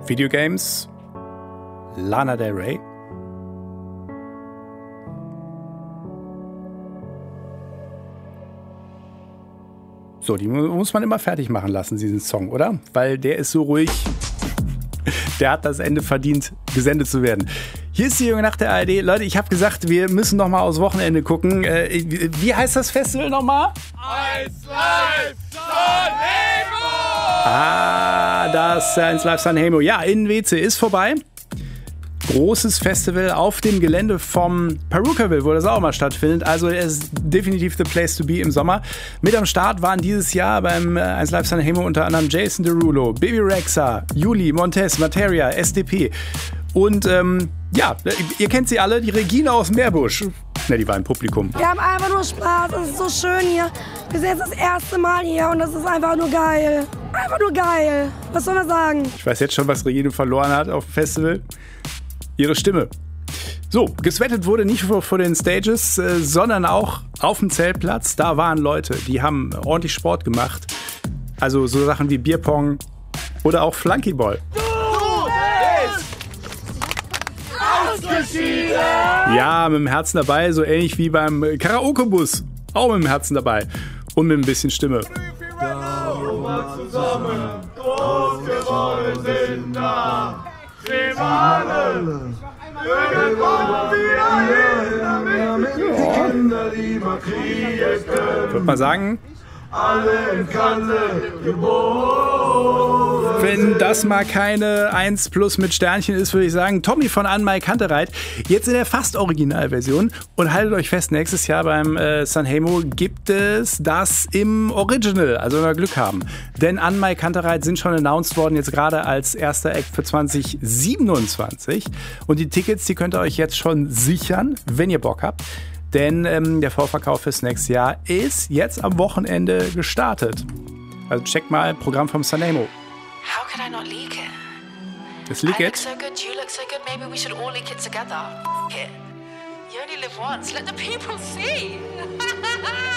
Videogames, Lana Del Rey. So, die muss man immer fertig machen lassen, diesen Song, oder? Weil der ist so ruhig. Der hat das Ende verdient, gesendet zu werden. Hier ist die Junge Nacht der ARD. Leute, ich habe gesagt, wir müssen noch mal aufs Wochenende gucken. Wie heißt das Festival nochmal? 1 Live Sanremo! Das 1 Live Sanremo. Ja, in WC ist vorbei. Großes Festival auf dem Gelände vom Perukaville, wo das auch mal stattfindet. Also es ist definitiv the place to be im Sommer. Mit am Start waren dieses Jahr beim 1 Live Sanremo unter anderem Jason Derulo, Baby Rexha, Juli, Montez, Materia, SDP. Und ja, ihr kennt sie alle, die Regina aus Meerbusch. Ne, die war im Publikum. Wir haben einfach nur Spaß, es ist so schön hier. Wir sind jetzt das erste Mal hier und das ist einfach nur geil. Einfach nur geil. Was soll man sagen? Ich weiß jetzt schon, was Regina verloren hat auf dem Festival. Ihre Stimme. So, geswettet wurde nicht nur vor den Stages, sondern auch auf dem Zeltplatz. Da waren Leute, die haben ordentlich Sport gemacht. Also so Sachen wie Bierpong oder auch Flunkyball. Ja, mit dem Herzen dabei, so ähnlich wie beim Karaoke-Bus. Auch mit dem Herzen dabei. Und mit ein bisschen Stimme. Zusammen groß geworden sind da. Wir waren irgendwann wieder hin, damit die Kinder lieber kriegen können. Würde man sagen, alle in Kalle geboren. wenn das mal keine 1 plus mit Sternchen ist, würde ich sagen, Tommy von Anmai Kantereit, jetzt in der fast Originalversion. Und haltet euch fest, nächstes Jahr beim Sanremo gibt es das im Original, also wenn wir Glück haben. Denn Anmai Kantereit sind schon announced worden, jetzt gerade als erster Act für 2027. Und die Tickets, die könnt ihr euch jetzt schon sichern, wenn ihr Bock habt. Denn der Vorverkauf fürs nächste Jahr ist jetzt am Wochenende gestartet. Also checkt mal Programm vom Sanremo. How could I not leak it? Das leak I look it. so good, you look so good, maybe we should all leak it together. F it. You only live once, let the people see.